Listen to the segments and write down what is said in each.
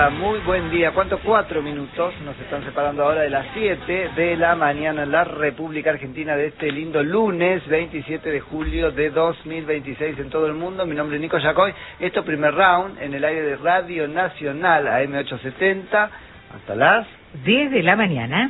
muy buen día. ¿Cuánto? 4 minutos. Nos están separando ahora de las 7 de la mañana en la República Argentina de este lindo lunes 27 de julio de 2026 en todo el mundo. Mi nombre es Nico Yacoy. Esto primer round en el aire de Radio Nacional AM870 hasta las 10 de la mañana.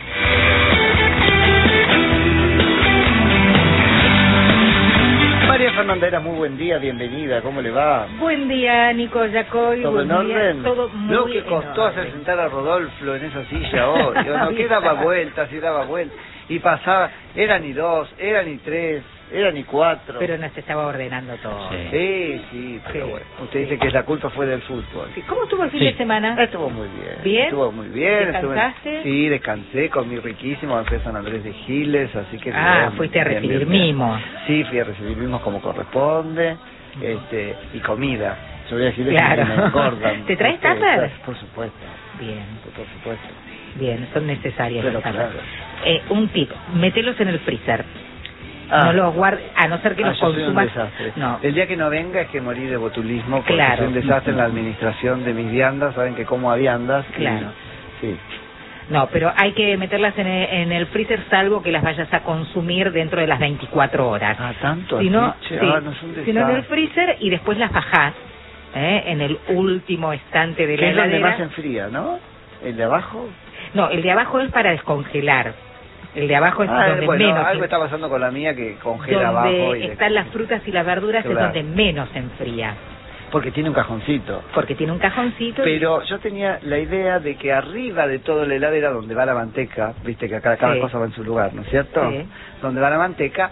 María Fernandera, muy buen día, bienvenida, ¿cómo le va? Buen día, Nico Yacoy. ¿Todo en orden? Todo muy Lo que costó hacer sentar a Rodolfo en esa silla hoy, no, que daba vueltas y daba vueltas, y pasaba, eran y 2, eran y 3, eran y 4. Pero nos estaba ordenando todo. Sí, pero bueno, usted dice que la culpa fue del fútbol. Sí. ¿Cómo estuvo el fin de semana? Estuvo muy bien. ¿Bien? Estuvo muy bien. ¿Descansaste? Sí, descansé, comí riquísimo, fui a San Andrés de Giles, así que... Fuiste a recibir mimos. Sí, fui a recibir mimos como corresponde, y comida. Yo voy a Giles claro. y me engordan. ¿Te traes tapas? Por supuesto. Bien. Por supuesto. Bien, son necesarias las tapas. Claro. Un tip, mételos en el freezer. No los guardes, a no ser que los consumas. No. El día que no venga es que morí de botulismo, porque soy un desastre en la administración de mis viandas, saben que como a viandas. Claro. Sí. No, pero hay que meterlas en el freezer salvo que las vayas a consumir dentro de las 24 horas. ¿Tanto? Si no, no es un desastre. Si no en el freezer y después las bajás en el último estante de la heladera. Es donde más se enfría, ¿no? ¿El de abajo? No, el de abajo es para descongelar. El de abajo es donde menos. Algo está pasando con la mía que congela donde abajo. Donde están las frutas y las verduras, claro. Es donde menos se enfría. Porque tiene un cajoncito. Pero yo tenía la idea de que arriba de todo la heladera, donde va la manteca, viste que acá cada cosa va en su lugar, ¿no es cierto? Sí. Donde va la manteca,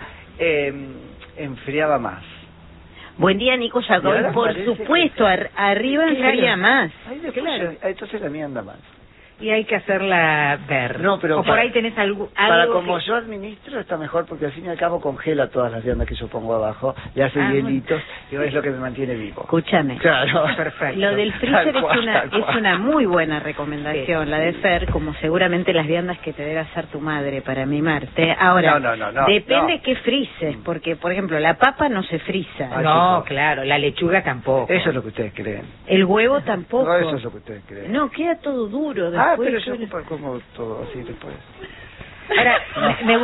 enfriaba más. Buen día, Nico Yacoy. Por supuesto, arriba enfría más. Claro. Entonces la mía anda más. Y hay que hacerla ver. No, pero o por ahí tenés algo para como yo administro está mejor, porque al fin y al cabo congela todas las viandas que yo pongo abajo, le hace hielitos, y es lo que me mantiene vivo. Escúchame. Claro. Perfecto. Lo del freezer es una muy buena recomendación, la de Fer, como seguramente las viandas que te debe hacer tu madre para mimarte. Ahora, no, depende qué frises, porque, por ejemplo, la papa no se frisa. No, claro, la lechuga tampoco. Eso es lo que ustedes creen. El huevo tampoco. No, eso es lo que ustedes creen. No, queda todo duro. Pero yo como todo así después. Ahora, me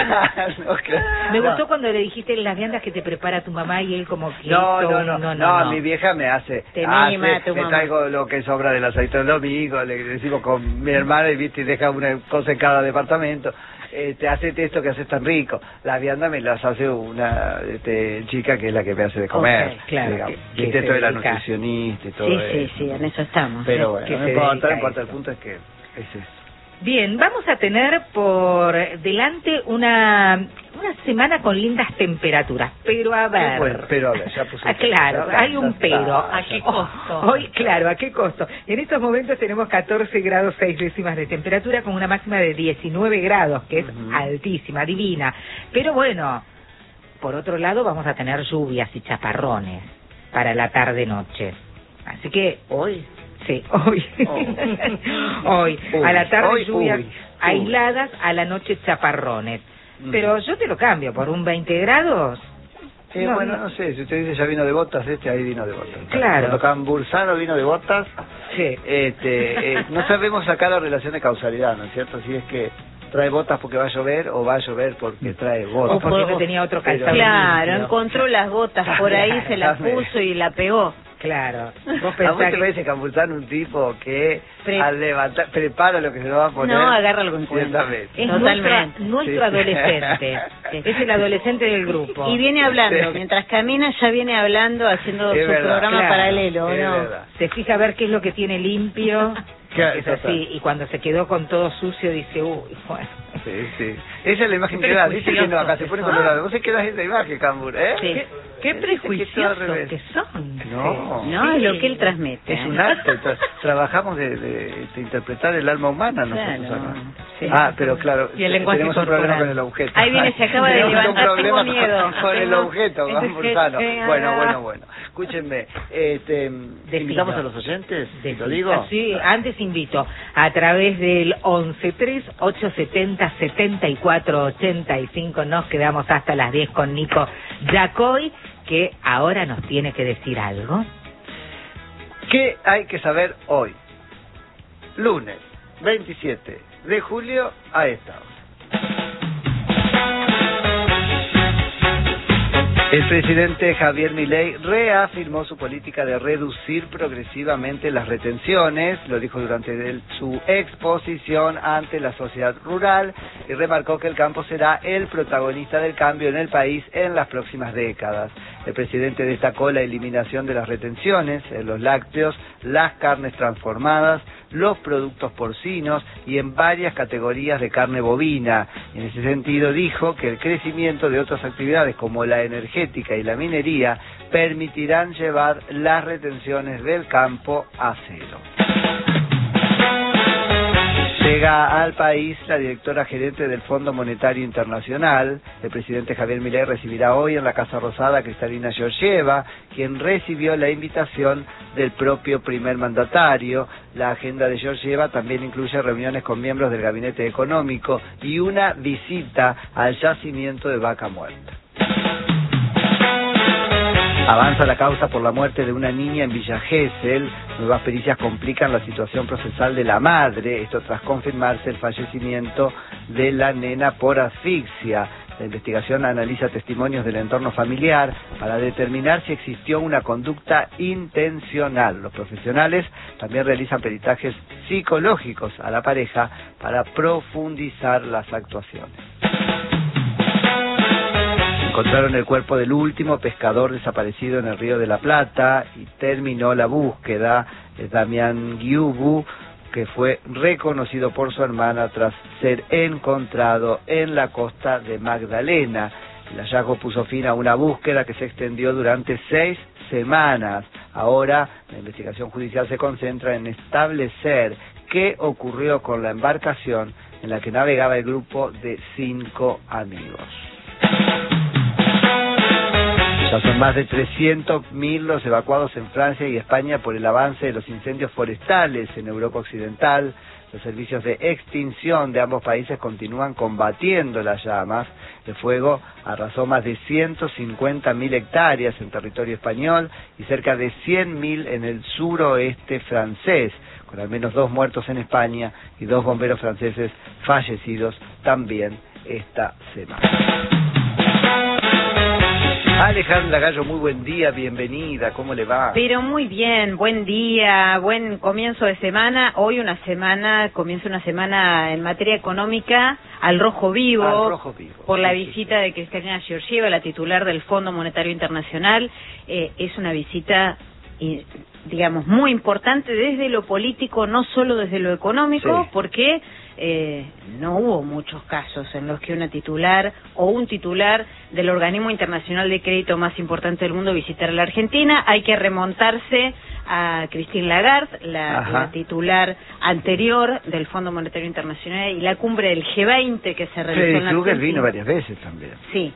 gustó cuando le dijiste las viandas que te prepara tu mamá y él como que... No, mi vieja me hace... Te mima tu mamá. Me traigo lo que sobra del aceite del domingo, le decimos con mi hermana y viste, deja una cosa en cada departamento. Te hace esto que haces tan rico. Las viandas me las hace una chica que es la que me hace de comer. Claro. Viste, esto de la nutricionista y todo eso. Sí, en eso estamos. Pero bueno, no importa, el punto es que es eso. Bien, vamos a tener por delante una semana con lindas temperaturas, pero a ver... ya puse... claro, hay un pero. ¿A qué costo? Hoy, claro, ¿a qué costo? En estos momentos tenemos 14 grados 6 décimas de temperatura con una máxima de 19 grados, que es altísima, divina. Pero bueno, por otro lado vamos a tener lluvias y chaparrones para la tarde-noche. Así que... ¿Hoy? Sí, hoy. Hoy. A la tarde lluvias aisladas, a la noche chaparrones. Pero yo te lo cambio por un 20 grados. No sé, si usted dice ya vino de botas, ahí vino de botas. Claro. Cuando Cambursano vino de botas, sí. No sabemos sacar la relación de causalidad, ¿no es cierto? Si es que trae botas porque va a llover o va a llover porque trae botas. O porque no tenía otro calzado. Claro, encontró las botas por ahí, se las puso y la pegó. Claro. ¿Vos te parece Cambursano un tipo que al levantar prepara lo que se lo va a poner? No, agarra algo en cuenta. Es nuestro adolescente. Es el adolescente del grupo. Y viene hablando, mientras camina ya viene hablando, haciendo su programa paralelo, ¿no? Se fija a ver qué es lo que tiene limpio. Es así, y cuando se quedó con todo sucio dice, uy, bueno. Sí. Esa es la imagen que da. Dice que no, acá se pone colorado. Vos se quedás esa imagen, Cambur, Sí. Qué prejuiciosos que son. No, es lo que él transmite. Es un arte. Trabajamos de interpretar el alma humana nosotros acá. Sí. Pero claro, y el lenguaje tenemos un problema con el objeto. Ahí viene, se acaba de levantar, tengo miedo. Con el objeto, Cambursano. Bueno. Escúchenme, ¿invitamos a los oyentes? ¿Lo digo? Sí, antes invito a través del 11-3-870-7485. Nos quedamos hasta las 10 con Nico Yacoy, que ahora nos tiene que decir algo. ¿Qué hay que saber hoy? lunes 27 de julio a esta hora. El presidente Javier Milei reafirmó su política de reducir progresivamente las retenciones, lo dijo durante su exposición ante la sociedad rural y remarcó que el campo será el protagonista del cambio en el país en las próximas décadas. El presidente destacó la eliminación de las retenciones en los lácteos, las carnes transformadas, los productos porcinos y en varias categorías de carne bovina. En ese sentido dijo que el crecimiento de otras actividades como la energética y la minería permitirán llevar las retenciones del campo a cero. Llega al país la directora gerente del Fondo Monetario Internacional. El presidente Javier Milei recibirá hoy en la Casa Rosada a Kristalina Georgieva, quien recibió la invitación del propio primer mandatario. La agenda de Georgieva también incluye reuniones con miembros del gabinete económico y una visita al yacimiento de Vaca Muerta. Avanza la causa por la muerte de una niña en Villa Gesell. Nuevas pericias complican la situación procesal de la madre, esto tras confirmarse el fallecimiento de la nena por asfixia. La investigación analiza testimonios del entorno familiar para determinar si existió una conducta intencional. Los profesionales también realizan peritajes psicológicos a la pareja para profundizar las actuaciones. Encontraron el cuerpo del último pescador desaparecido en el Río de la Plata y terminó la búsqueda. Damián Guiubu, que fue reconocido por su hermana tras ser encontrado en la costa de Magdalena. El hallazgo puso fin a una búsqueda que se extendió durante 6 semanas. Ahora la investigación judicial se concentra en establecer qué ocurrió con la embarcación en la que navegaba el grupo de 5 amigos. Ya son más de 300.000 los evacuados en Francia y España por el avance de los incendios forestales en Europa Occidental. Los servicios de extinción de ambos países continúan combatiendo las llamas. El fuego arrasó más de 150.000 hectáreas en territorio español y cerca de 100.000 en el suroeste francés, con al menos 2 muertos en España y 2 bomberos franceses fallecidos también esta semana. Alejandra Gallo, muy buen día, bienvenida, ¿cómo le va? Pero muy bien, buen día, buen comienzo de semana. Hoy comienza una semana en materia económica al rojo vivo, por la visita de Kristalina Georgieva, la titular del Fondo Monetario Internacional. Es una visita, digamos, muy importante desde lo político, no solo desde lo económico, porque no hubo muchos casos en los que una titular o un titular del organismo internacional de crédito más importante del mundo visitara la Argentina. Hay que remontarse a Christine Lagarde, la titular anterior del Fondo Monetario Internacional, y la cumbre del G20 que se realizó en la Argentina. Vino varias veces también. Sí.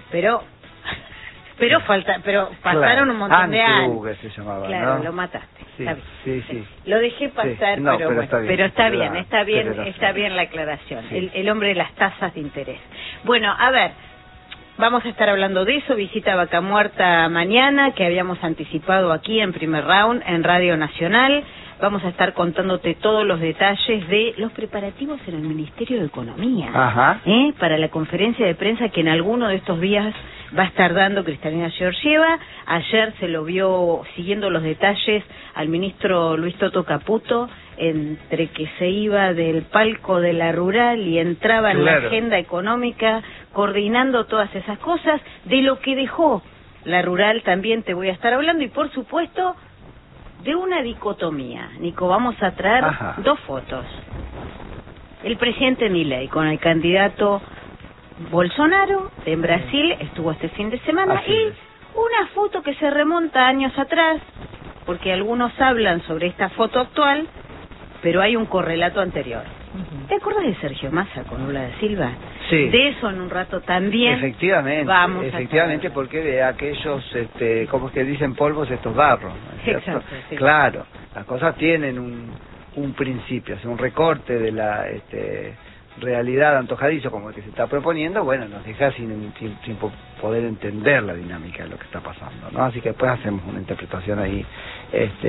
Pero pasaron un montón de años. Se llamaba, claro, ¿no? Lo mataste. Sí. Lo dejé pasar, no, pero bueno, está bien la aclaración. Sí. El hombre de las tasas de interés. Bueno, a ver, vamos a estar hablando de eso. Visita a Vaca Muerta mañana, que habíamos anticipado aquí en primer round en Radio Nacional. Vamos a estar contándote todos los detalles de los preparativos en el Ministerio de Economía. Para la conferencia de prensa que en alguno de estos días va a estar dando Kristalina Georgieva. Ayer se lo vio siguiendo los detalles al ministro Luis Toto Caputo, entre que se iba del palco de la rural y entraba en la agenda económica, coordinando todas esas cosas. De lo que dejó la rural también te voy a estar hablando, y por supuesto de una dicotomía. Nico, vamos a traer 2 fotos. El presidente Milei con el candidato Bolsonaro en Brasil, estuvo este fin de semana, y una foto que se remonta años atrás, porque algunos hablan sobre esta foto actual, pero hay un correlato anterior. ¿Te acuerdas de Sergio Massa con Lula da Silva? Sí. De eso en un rato también. Efectivamente, porque de aquellos, ¿cómo es que dicen polvos estos barros? ¿No? Exacto, sí. Claro, las cosas tienen un principio, un recorte de la realidad antojadizo como el que se está proponiendo, bueno, nos deja sin poder entender la dinámica de lo que está pasando, ¿no? Así que después hacemos una interpretación ahí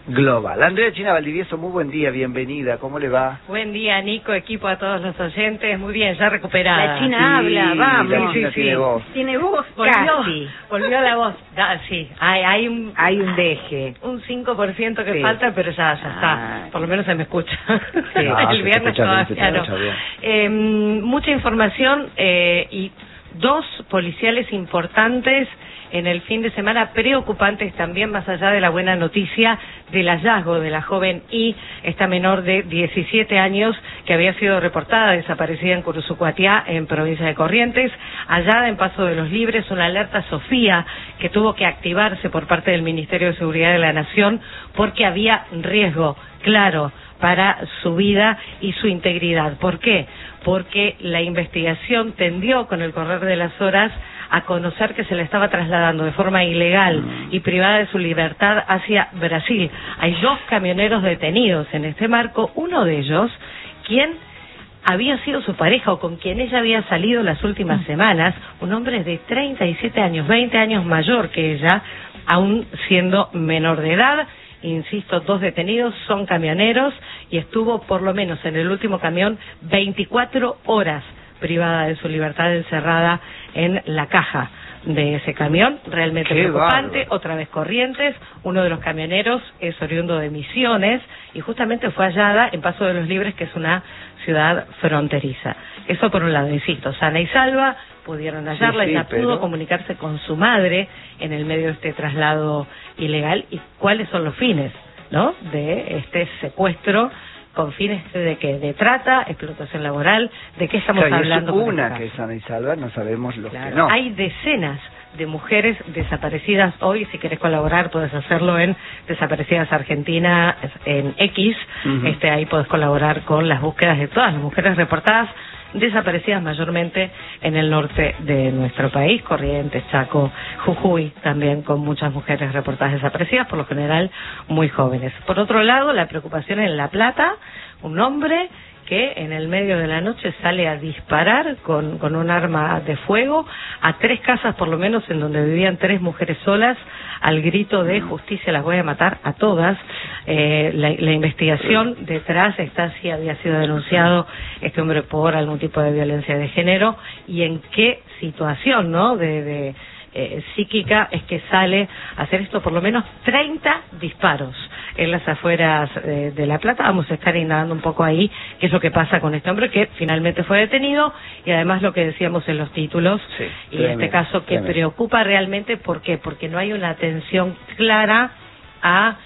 global. Andrea China Valdivieso, muy buen día, bienvenida, ¿cómo le va? Buen día, Nico, equipo, a todos los oyentes. Muy bien, ya recuperada. La China Sí, habla, vamos. la China tiene voz. Tiene voz. Volvió la voz. Sí, hay un deje. un 5% que Sí. falta, pero ya está. Por lo menos se me escucha. Sí. Ah, El se viernes te escucha bien, se te todavía escucha no. Mucha información y dos policiales importantes en el fin de semana, preocupantes también, más allá de la buena noticia del hallazgo de la joven Y, esta menor de 17 años que había sido reportada desaparecida en Curuzucuatiá, en provincia de Corrientes, hallada en Paso de los Libres, una alerta Sofía que tuvo que activarse por parte del Ministerio de Seguridad de la Nación porque había riesgo, claro, para su vida y su integridad. ¿Por qué? Porque la investigación tendió con el correr de las horas a conocer que se le estaba trasladando de forma ilegal y privada de su libertad hacia Brasil. Hay 2 camioneros detenidos en este marco, uno de ellos, quien había sido su pareja o con quien ella había salido las últimas semanas, un hombre de 37 años, 20 años mayor que ella, aún siendo menor de edad. Insisto, 2 detenidos, son camioneros y estuvo por lo menos en el último camión 24 horas privada de su libertad, encerrada en la caja de ese camión. Realmente Qué preocupante. bárbaro. Otra vez Corrientes, uno de los camioneros es oriundo de Misiones y justamente fue hallada en Paso de los Libres, que es una ciudad fronteriza. Eso por un lado, insisto, sana y salva, pudieron hallarla, Sí, ella pero pudo comunicarse con su madre en el medio de este traslado ilegal. ¿Y cuáles son los fines, no?, de este secuestro? ¿Con fines de qué? ¿De trata, explotación laboral? ¿De qué estamos hablando? Es una que es sana y salva, no sabemos los Claro. que no. Hay decenas de mujeres desaparecidas hoy. Si querés colaborar, puedes hacerlo en Desaparecidas Argentina, en X. Ahí podés colaborar con las búsquedas de todas las mujeres reportadas desaparecidas, mayormente en el norte de nuestro país, Corrientes, Chaco, Jujuy, también con muchas mujeres reportadas desaparecidas, por lo general muy jóvenes. Por otro lado, la preocupación en La Plata, un hombre que en el medio de la noche sale a disparar con un arma de fuego a 3 casas, por lo menos, en donde vivían 3 mujeres solas, al grito de justicia, las voy a matar a todas. La investigación detrás está si había sido denunciado este hombre por algún tipo de violencia de género y en qué situación, ¿no?, de psíquica es que sale a hacer esto. Por lo menos 30 disparos en las afueras de La Plata. Vamos a estar indagando un poco ahí qué es lo que pasa con este hombre que finalmente fue detenido y además lo que decíamos en los títulos, Sí, y este caso que preocupa realmente. ¿Por qué? Porque no hay una atención clara a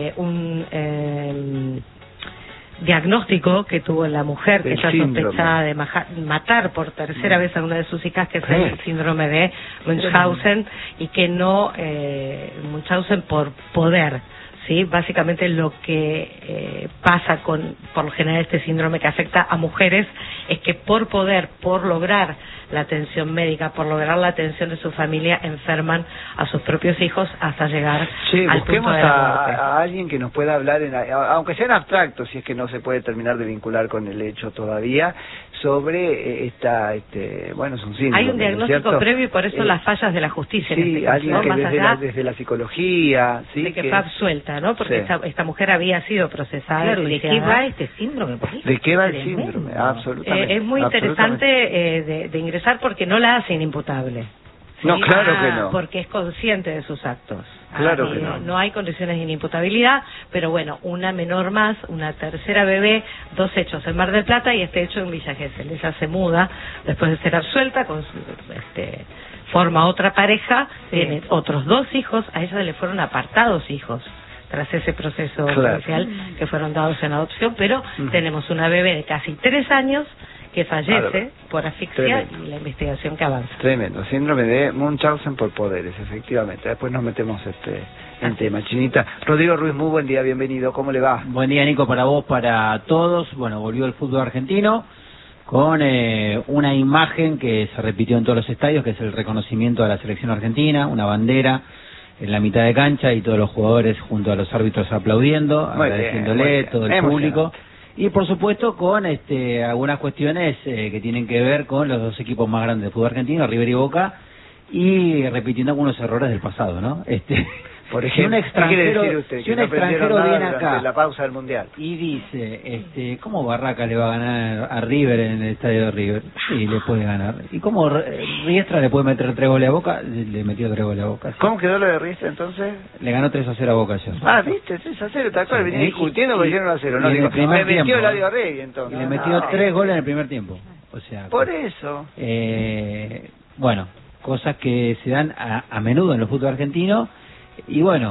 un diagnóstico que tuvo la mujer que está sospechada de matar por tercera vez a una de sus hijas, que es el síndrome de Munchausen, y que no Munchausen por poder, ¿sí? Básicamente lo que pasa por lo general este síndrome que afecta a mujeres es que por poder, por lograr la atención médica, por lograr la atención de su familia, enferman a sus propios hijos hasta llegar al punto de la muerte. A alguien que nos pueda hablar, aunque sea en abstracto, si es que no se puede terminar de vincular con el hecho todavía, sobre bueno, es un síndrome. Hay un diagnóstico, ¿cierto?, previo, y por eso las fallas de la justicia. Sí, en este caso, alguien ¿no?, que más desde la psicología, sí, de que fue absuelta, ¿no? Porque esta mujer había sido procesada. Claro, ¿de qué va este síndrome? ¿De qué va el síndrome? Absolutamente. Es muy interesante de ingresar porque no la hacen imputable. ¿Sí? No, claro que no. Porque es consciente de sus actos. Claro que no. No hay condiciones de inimputabilidad, pero bueno, una menor más, una tercera bebé, 2 hechos en Mar del Plata y este hecho en Villa Gesell. Ella se muda después de ser absuelta, forma otra pareja, tiene otros 2 hijos, a ella le fueron apartados hijos tras ese proceso judicial, que fueron dados en adopción, pero tenemos una bebé de casi 3 años que fallece por asfixia. Tremendo. Y la investigación que avanza. Tremendo, síndrome de Munchausen por poderes, efectivamente. Después nos metemos en tema. Chinita. Rodrigo Ruiz, muy buen día, bienvenido, ¿cómo le va? Buen día, Nico, para vos, para todos. Bueno, volvió el fútbol argentino con una imagen que se repitió en todos los estadios, que es el reconocimiento a la selección argentina, una bandera en la mitad de cancha y todos los jugadores junto a los árbitros aplaudiendo, agradeciéndole, todo el público. Y por supuesto con algunas cuestiones que tienen que ver con los 2 equipos más grandes del fútbol argentino, River y Boca, y repitiendo algunos errores del pasado, ¿no? Por Si un ejemplo, extranjero, ¿qué quiere decir usted? si Que un no aprendieron extranjero nada viene durante acá la pausa del Mundial. y dice, ¿cómo Barraca le va a ganar a River en el estadio de River? Sí, le puede ganar. ¿Y cómo Riestra le puede meter 3 goles a Boca? Le metió 3 goles a Boca. Sí. ¿Cómo quedó lo de Riestra entonces? Le ganó 3-0 a Boca ayer. Ah, viste, 3-0, tal cual, venía Sí, discutiendo porque hicieron 1-0. No, y en digo, el primer me metió tiempo, Eladio Rey entonces. Y le metió 3 goles en el primer tiempo. O sea, Por eso. bueno, cosas que se dan a menudo en el fútbol argentino y bueno,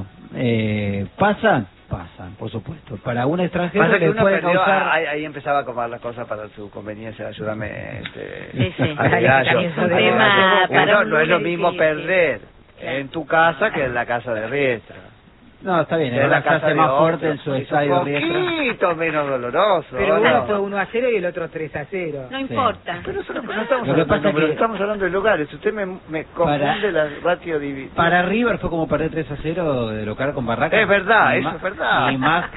pasan, por supuesto. Para un extranjero Pasa que le uno puede perdió, causar... ahí empezaba a acomodar las cosas para su conveniencia, ayúdame, Sí, sí. al gallo. También es un Al tema gallo. para Uno, un no es lo lunes mismo difícil. perder en tu casa que en la casa de Riestra. No, está bien, Es ahora se hace de más otro. fuerte en su Es estadio un Riestra. poquito menos doloroso. Pero ¿o uno no? fue 1-0 y el otro 3-0. No importa. Pero eso no estamos Lo que hablando pasa de números, que- estamos hablando de lugares. Usted me confunde la ratio dividida. Para River fue como perder 3-0 de local con Barraca. Es verdad, Y eso más- es verdad.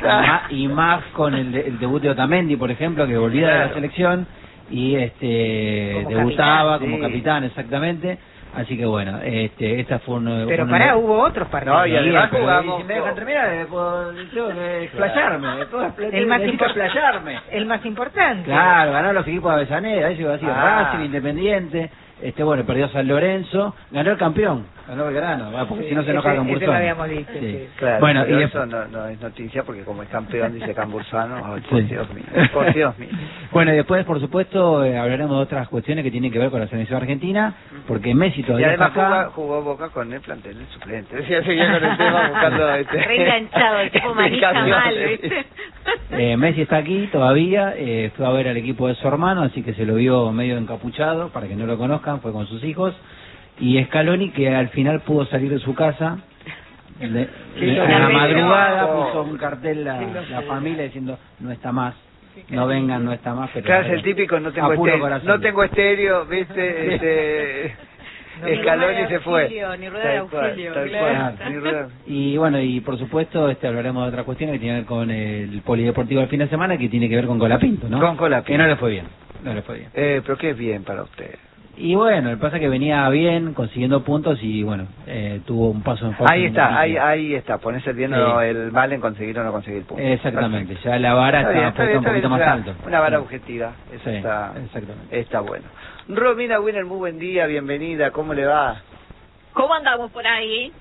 Y más con el debut de Otamendi, por ejemplo, que volvía de la Claro. selección y Como debutaba capitán, como sí. capitán, exactamente. Así que bueno, esta fue una... Pero una- pará, hubo otros partidos. No, y además pero jugamos si me dejan con- terminar, tengo que explayarme. El más, necesito explayarme. el más importante. Claro, ganó los equipos de Avellaneda, eso iba a decir, Ah. Racing, Independiente, bueno, perdió San Lorenzo, ganó el campeón, ganó Belgrano, porque Sí, si no se enoja ese- con ese Burzón. lo habíamos dicho, sí. Claro, Bueno, pero y eso no es noticia porque como es campeón, dice Cambursano, ay, Sí. por Dios mío, por Dios mío. Bueno, y después, por supuesto, hablaremos de otras cuestiones que tienen que ver con la selección argentina, porque Messi Y todavía está además acá. jugó Boca con el plantel del suplente. Decía, seguía con el tema buscando Reenganchado, el tipo maneja mal, explicaciones. ¿viste? Messi está aquí todavía, fue a ver al equipo de su hermano, así que se lo vio medio encapuchado, para que no lo conozcan, fue con sus hijos. Y Scaloni, que al final pudo salir de su casa, a la pena. madrugada Oh. puso un cartel la familia diciendo, no está más, no vengan, no está más. Pero Claro, es el típico, no tengo a puro estéreo, corazón. no tengo estéreo, ¿viste? Ni Escaloni rueda de se fue. auxilio, ni rueda de Tal cual, auxilio, tal claro. cual, ni rueda. Y bueno, y por supuesto hablaremos de otra cuestión que tiene que ver con el polideportivo del fin de semana, que tiene que ver con Colapinto, ¿no? Con Colapinto. Que no le fue bien, no le fue bien. Pero qué bien para usted. Y bueno, el pasa que venía bien, consiguiendo puntos y bueno, tuvo un paso en falso. Ahí está, ahí está, ponerse el bien o Sí. el mal en conseguir o no conseguir puntos. Exactamente, ya la vara está, bien, puesta un poquito más alto. Una vara objetiva, eso Sí, está, exactamente. está bueno. Romina Winner, muy buen día, bienvenida, ¿cómo le va? ¿Cómo andamos por ahí?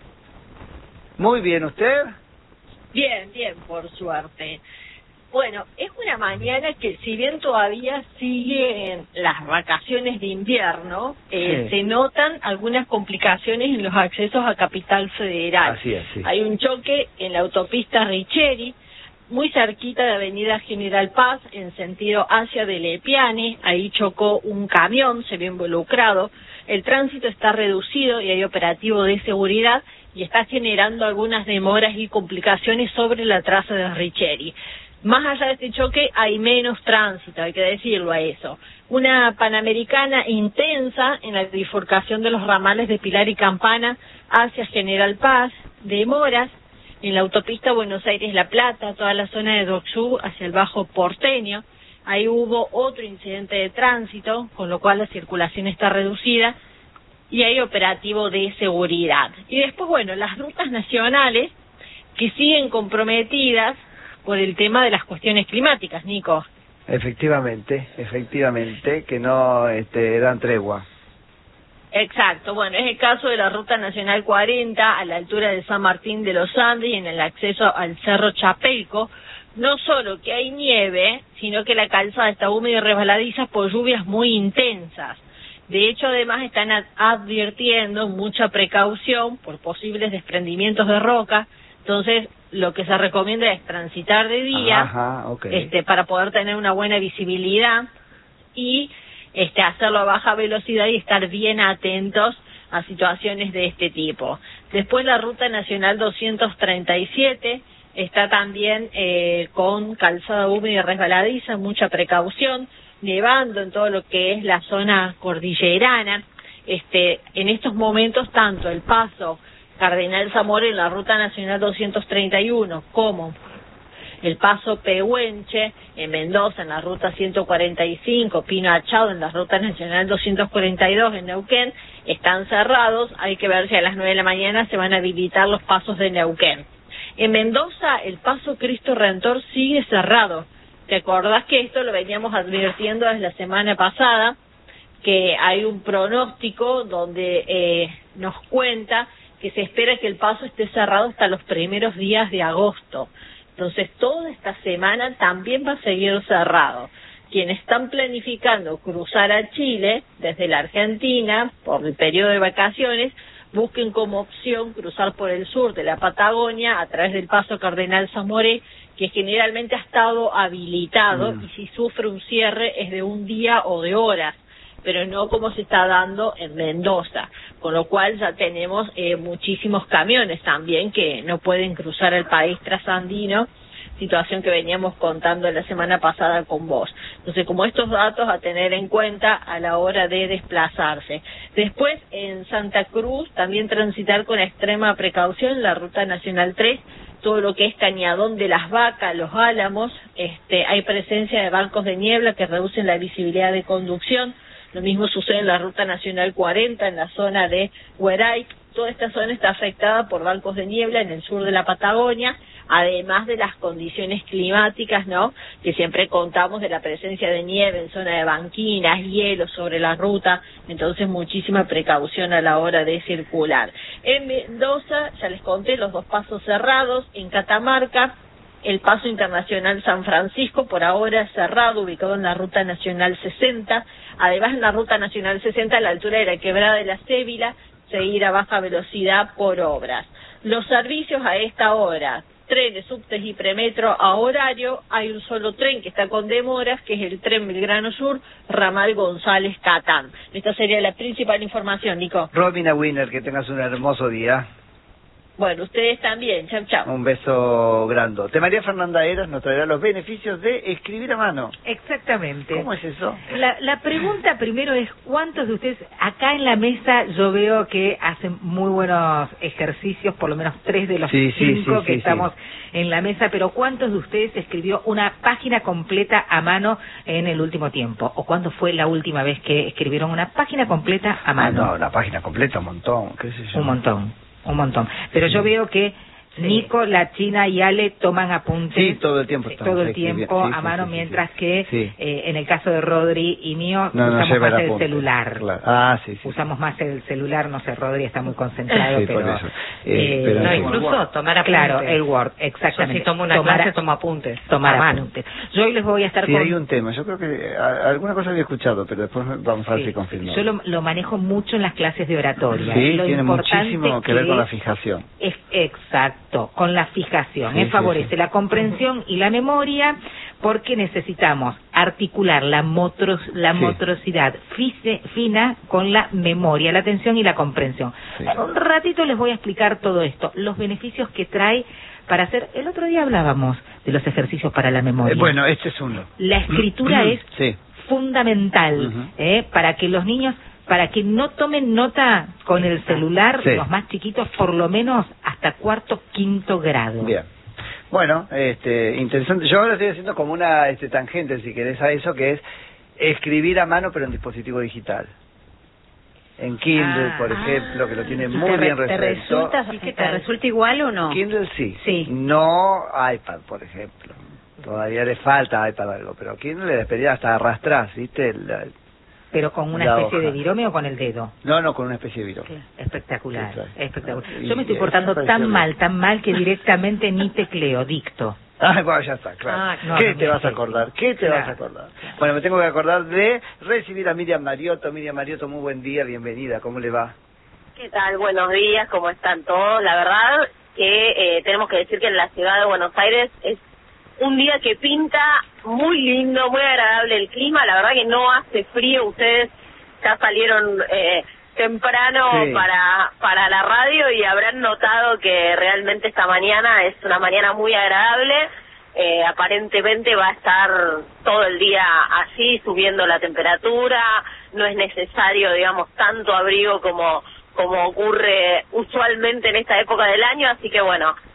Muy bien, ¿usted? Bien, bien, por suerte. Bueno, es una mañana que si bien todavía siguen las vacaciones de invierno, Sí. se notan algunas complicaciones en los accesos a Capital Federal. Así es, sí. Hay un choque en la autopista Richeri, muy cerquita de Avenida General Paz, en sentido hacia de Lepiane. Ahí chocó un camión, se vio involucrado. El tránsito está reducido y hay operativo de seguridad y está generando algunas demoras y complicaciones sobre la traza de Richeri. Más allá de este choque hay menos tránsito, hay que decirlo a eso. Una Panamericana intensa en la bifurcación de los ramales de Pilar y Campana hacia General Paz, demoras en la autopista Buenos Aires-La Plata, toda la zona de Docsú hacia el Bajo Porteño. Ahí hubo otro incidente de tránsito, con lo cual la circulación está reducida y hay operativo de seguridad. Y después, bueno, las rutas nacionales que siguen comprometidas por el tema de las cuestiones climáticas, Nico. Efectivamente, que no dan tregua. Exacto, bueno, es el caso de la Ruta Nacional 40 a la altura de San Martín de los Andes y en el acceso al Cerro Chapelco. No solo que hay nieve, sino que la calzada está húmeda y resbaladiza por lluvias muy intensas. De hecho, además están advirtiendo mucha precaución por posibles desprendimientos de roca. Entonces, lo que se recomienda es transitar de día, Ajá, okay. para poder tener una buena visibilidad y hacerlo a baja velocidad y estar bien atentos a situaciones de este tipo. Después la Ruta Nacional 237 está también con calzada húmeda y resbaladiza, mucha precaución, nevando en todo lo que es la zona cordillerana. En estos momentos tanto el paso Cardenal Zamora en la Ruta Nacional 231 como el paso Pehuenche en Mendoza, en la ruta 145, Pino Achado en la ruta nacional 242 en Neuquén, están cerrados. Hay que ver si a las 9 de la mañana se van a habilitar los pasos de Neuquén. En Mendoza, el paso Cristo Redentor sigue cerrado. ¿Te acordás que esto lo veníamos advirtiendo desde la semana pasada? Que hay un pronóstico donde nos cuenta que se espera que el paso esté cerrado hasta los primeros días de agosto. Entonces, toda esta semana también va a seguir cerrado. Quienes están planificando cruzar a Chile desde la Argentina por el periodo de vacaciones, busquen como opción cruzar por el sur de la Patagonia a través del paso Cardenal Zamoré, que generalmente ha estado habilitado y si sufre un cierre es de un día o de horas, pero no como se está dando en Mendoza, con lo cual ya tenemos muchísimos camiones también que no pueden cruzar el país trasandino, situación que veníamos contando la semana pasada con vos. Entonces, como estos datos a tener en cuenta a la hora de desplazarse. Después, en Santa Cruz, también transitar con extrema precaución la Ruta Nacional 3, todo lo que es Cañadón de las Vacas, Los Álamos, hay presencia de bancos de niebla que reducen la visibilidad de conducción. Lo mismo sucede en la Ruta Nacional 40, en la zona de Hueray. Toda esta zona está afectada por bancos de niebla en el sur de la Patagonia, además de las condiciones climáticas, ¿no?, que siempre contamos de la presencia de nieve en zona de banquinas, hielo sobre la ruta, entonces muchísima precaución a la hora de circular. En Mendoza, ya les conté, los dos pasos cerrados. En Catamarca, el paso internacional San Francisco, por ahora cerrado, ubicado en la Ruta Nacional 60. Además, en la Ruta Nacional 60, a la altura de la Quebrada de la Cébila, seguir a baja velocidad por obras. Los servicios a esta hora: trenes, subtes y premetro a horario. Hay un solo tren que está con demoras, que es el tren Belgrano Sur, ramal González Catán. Esta sería la principal información, Nico. Romina Winner, que tengas un hermoso día. Bueno, ustedes también. Chau, chau. Un beso grandote. María Fernanda Eras nos traerá los beneficios de escribir a mano. Exactamente. ¿Cómo es eso? La pregunta primero es, ¿cuántos de ustedes, acá en la mesa yo veo que hacen muy buenos ejercicios, por lo menos 3 de los 5 que estamos en la mesa, pero ¿cuántos de ustedes escribió una página completa a mano en el último tiempo? ¿O cuándo fue la última vez que escribieron una página completa a mano? No, una página completa, un montón, qué sé yo. Un montón. Pero yo veo que Nico, la China y Ale toman apuntes. Sí, todo el tiempo. A mano, mientras que en el caso de Rodri y mío usamos más el celular. Claro. Usamos más el celular, no sé, Rodri está muy concentrado, pero... Por eso. No, incluso tomar apuntes. Claro, el Word, exactamente. Yo si tomo una clase, tomo apuntes. Tomar apuntes. Yo hoy les voy a estar con... hay un tema, yo creo que alguna cosa había escuchado, pero después vamos a ver si confirmo. Yo lo manejo mucho en las clases de oratoria. Sí, tiene muchísimo que ver con la fijación. Exacto, con la fijación. Favorece la comprensión y la memoria, porque necesitamos articular la motricidad fina con la memoria, la atención y la comprensión. En un ratito les voy a explicar todo esto, los beneficios que trae para hacer. El otro día hablábamos de los ejercicios para la memoria. Bueno, este es uno. La escritura es fundamental para que los niños, para que no tomen nota con el celular, los más chiquitos, por lo menos hasta 4º, 5º grado. Bien. Bueno, interesante. Yo ahora estoy haciendo como una tangente, si querés, a eso, que es escribir a mano, pero en dispositivo digital. En Kindle, por ejemplo, que lo tiene muy bien resuelto. ¿Te resulta igual o no? Kindle sí. No iPad, por ejemplo. Todavía le falta iPad algo, pero Kindle le despedía hasta arrastrar, ¿viste? ¿Pero con una especie de virome o con el dedo? No, con una especie de virome. Espectacular. Yo me estoy portando tan mal que directamente ni tecleo, dicto. Bueno, ya está, claro. ¿Qué te vas a acordar? Bueno, me tengo que acordar de recibir a Miriam Mariotto. Miriam Mariotto, muy buen día, bienvenida, ¿cómo le va? ¿Qué tal? Buenos días, ¿cómo están todos? La verdad que tenemos que decir que en la ciudad de Buenos Aires es un día que pinta muy lindo, muy agradable el clima. La verdad que no hace frío. Ustedes ya salieron temprano para la radio y habrán notado que realmente esta mañana es una mañana muy agradable. Aparentemente va a estar todo el día así, subiendo la temperatura. No es necesario, digamos, tanto abrigo como ocurre usualmente en esta época del año. Así que bueno,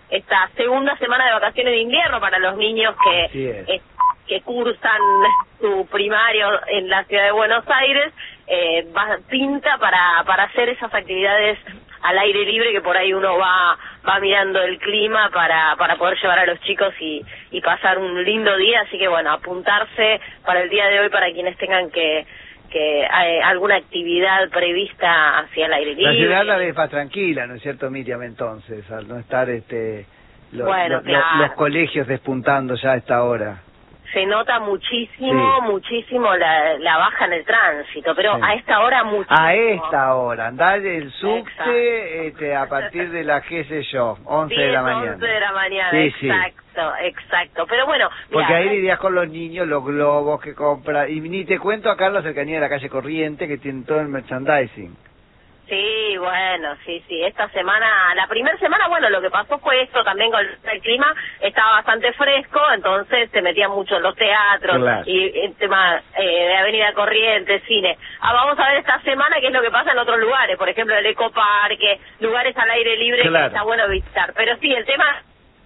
esta segunda semana de vacaciones de invierno para los niños que cursan su primario en la ciudad de Buenos Aires, pinta para hacer esas actividades al aire libre, que por ahí uno va mirando el clima para poder llevar a los chicos y pasar un lindo día. Así que bueno, apuntarse para el día de hoy para quienes tengan que alguna actividad prevista hacia el aire libre. La ciudad la ves más tranquila, ¿no es cierto, Miriam? Entonces, al no estar los colegios despuntando ya a esta hora. Se nota muchísimo la baja en el tránsito, pero a esta hora muchísimo. A esta hora, andar el subte a partir de las, qué sé yo, 11 de la mañana. 11 de la mañana, sí, exacto. Pero bueno, porque ahí irías con los niños, los globos que compra, y ni te cuento acá en la cercanía de la calle Corriente, que tienen todo el merchandising. Sí, bueno, sí, esta semana, la primera semana, bueno, lo que pasó fue esto también con el clima, estaba bastante fresco, entonces se metían mucho en los teatros, claro. Y el tema de Avenida Corrientes, cine. Vamos a ver esta semana qué es lo que pasa en otros lugares, por ejemplo el Ecoparque, lugares al aire libre, claro, que está bueno visitar, pero sí, el tema...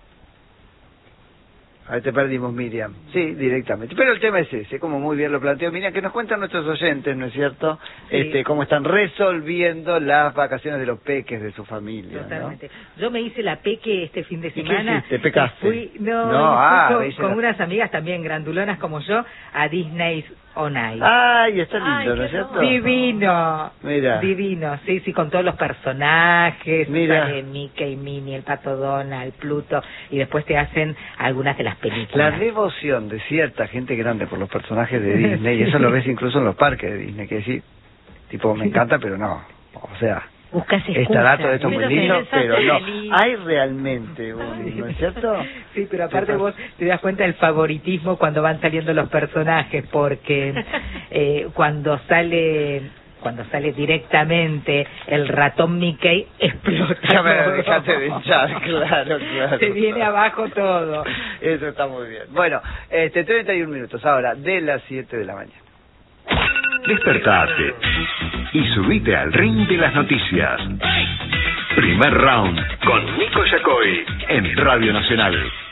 Ahí te perdimos, Miriam. Sí, directamente. Pero el tema es ese, como muy bien lo planteó Miriam, que nos cuentan nuestros oyentes, ¿no es cierto? Sí. Cómo están resolviendo las vacaciones de los peques de su familia. Totalmente. ¿no? Yo me hice la peque este fin de semana. ¿Te pecaste? Fui, con unas amigas también grandulonas como yo a Disney on Ice. Ay, está lindo, ¿no es cierto? Divino. Mira. Divino, sí, con todos los personajes. Mira. Mickey, Minnie, el Pato Donald, Pluto, y después te hacen algunas de las películas. La devoción de cierta gente grande por los personajes de Disney, eso lo ves incluso en los parques de Disney, que decir, tipo, me encanta, pero no, o sea... Buscas excusas. Estará todo esto muy lindo, pero no. Hay realmente ¿no es cierto? Sí, pero aparte vos te das cuenta del favoritismo cuando van saliendo los personajes, porque cuando sale directamente el ratón Mickey, explota. Ya me dejaste de hinchar, claro. Se viene abajo todo. Eso está muy bien. Bueno, 31 minutos ahora, de las 7 de la mañana. Despertate y subite al ring de las noticias. Primer round con Nico Yacoy en Radio Nacional.